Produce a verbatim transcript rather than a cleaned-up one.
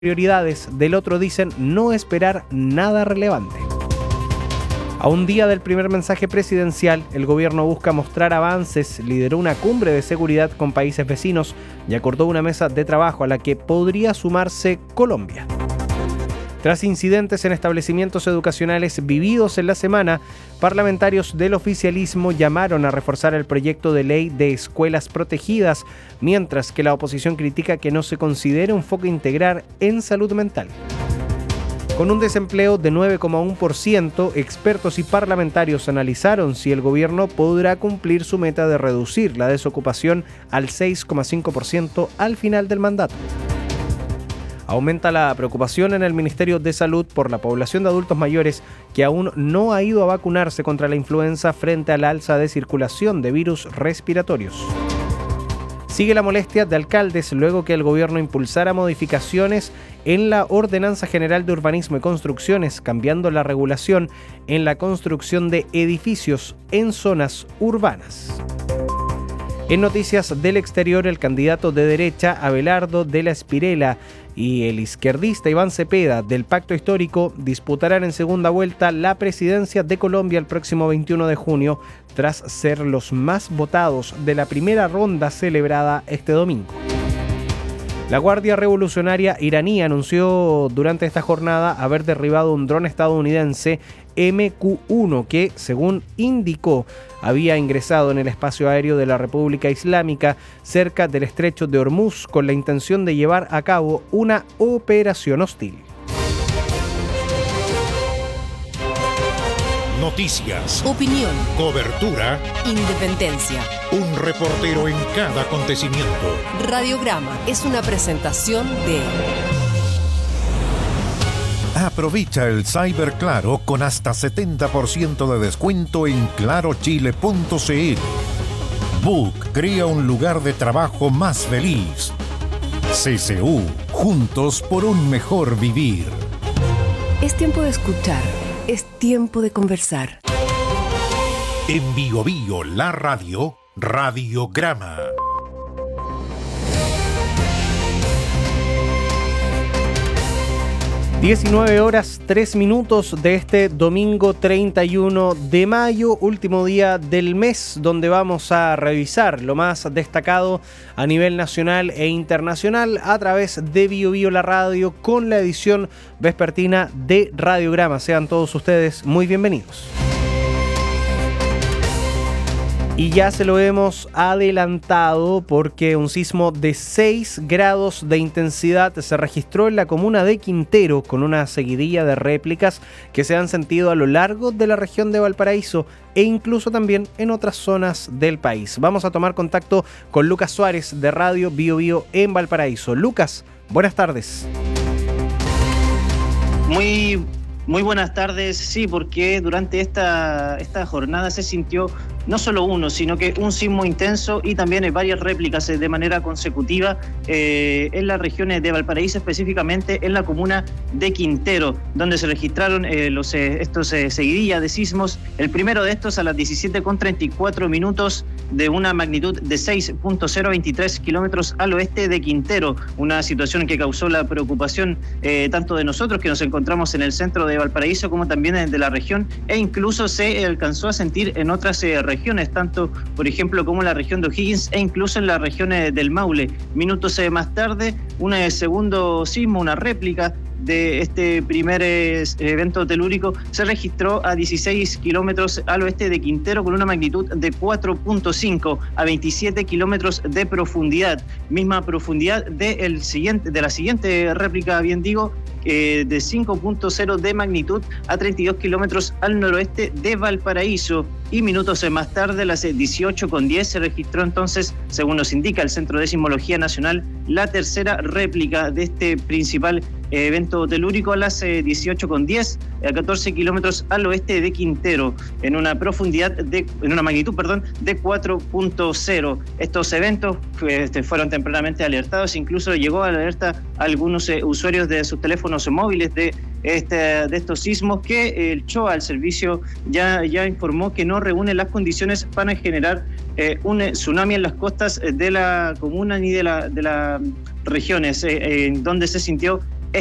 prioridades, del otro dicen no esperar nada relevante. A un día del primer mensaje presidencial, el gobierno busca mostrar avances, lideró una cumbre de seguridad con países vecinos y acordó una mesa de trabajo a la que podría sumarse Colombia. Tras incidentes en establecimientos educacionales vividos en la semana, parlamentarios del oficialismo llamaron a reforzar el proyecto de ley de escuelas protegidas, mientras que la oposición critica que no se considere un foco integral en salud mental. Con un desempleo de nueve coma uno por ciento, expertos y parlamentarios analizaron si el gobierno podrá cumplir su meta de reducir la desocupación al seis coma cinco por ciento al final del mandato. Aumenta la preocupación en el Ministerio de Salud por la población de adultos mayores que aún no ha ido a vacunarse contra la influenza frente al alza de circulación de virus respiratorios. Sigue la molestia de alcaldes luego que el gobierno impulsara modificaciones en la Ordenanza General de Urbanismo y Construcciones, cambiando la regulación en la construcción de edificios en zonas urbanas. En noticias del exterior, el candidato de derecha Abelardo de la Espriella y el izquierdista Iván Cepeda del Pacto Histórico disputarán en segunda vuelta la presidencia de Colombia el próximo veintiuno de junio, tras ser los más votados de la primera ronda celebrada este domingo. La Guardia Revolucionaria iraní anunció durante esta jornada haber derribado un dron estadounidense eme cu uno que, según indicó, había ingresado en el espacio aéreo de la República Islámica cerca del estrecho de Hormuz con la intención de llevar a cabo una operación hostil. Noticias, opinión, cobertura, independencia. Un reportero en cada acontecimiento. Radiograma es una presentación de... Aprovecha el Cyber Claro con hasta setenta por ciento de descuento en claro chile punto c l. Book crea un lugar de trabajo más feliz. C C U, juntos por un mejor vivir. Es tiempo de escuchar, es tiempo de conversar. En Bio Bio, la radio, Radiograma. diecinueve horas tres minutos de este domingo treinta y uno de mayo, último día del mes, donde vamos a revisar lo más destacado a nivel nacional e internacional a través de Bio Bio la radio con la edición vespertina de Radiograma. Sean todos ustedes muy bienvenidos. Y ya se lo hemos adelantado porque un sismo de seis grados de intensidad se registró en la comuna de Quintero con una seguidilla de réplicas que se han sentido a lo largo de la región de Valparaíso e incluso también en otras zonas del país. Vamos a tomar contacto con Lucas Suárez de Radio Bio Bio en Valparaíso. Lucas, buenas tardes. Muy, muy buenas tardes, sí, porque durante esta, esta jornada se sintió no solo uno, sino que un sismo intenso y también hay varias réplicas de manera consecutiva eh, en las regiones de Valparaíso, específicamente en la comuna de Quintero, donde se registraron eh, los, eh, estos eh, seguidillas de sismos. El primero de estos a las diecisiete con treinta y cuatro minutos de una magnitud de seis punto cero veintitrés kilómetros al oeste de Quintero, una situación que causó la preocupación eh, tanto de nosotros que nos encontramos en el centro de Valparaíso como también de la región, e incluso se alcanzó a sentir en otras eh, regiones, tanto por ejemplo como en la región de O'Higgins e incluso en las regiones del Maule. Minutos eh, más tarde, un eh, segundo sismo, una réplica de este primer eh, evento telúrico se registró a dieciséis kilómetros al oeste de Quintero con una magnitud de cuatro punto cinco a veintisiete kilómetros de profundidad, misma profundidad de, el siguiente, de la siguiente réplica, bien digo, eh, de cinco punto cero de magnitud a treinta y dos kilómetros al noroeste de Valparaíso. Y minutos más tarde, a las dieciocho con diez, se registró entonces, según nos indica el Centro de Sismología Nacional, la tercera réplica de este principal evento telúrico a las eh, dieciocho con diez, a catorce kilómetros al oeste de Quintero, en una profundidad de, en una magnitud, perdón, de cuatro punto cero. Estos eventos este, fueron tempranamente alertados, incluso llegó a la alerta a algunos eh, usuarios de sus teléfonos móviles de Este, de estos sismos, que el C H O A, el servicio, ya, ya informó que no reúne las condiciones para generar eh, un tsunami en las costas de la comuna ni de, la, de las regiones eh, en donde se sintió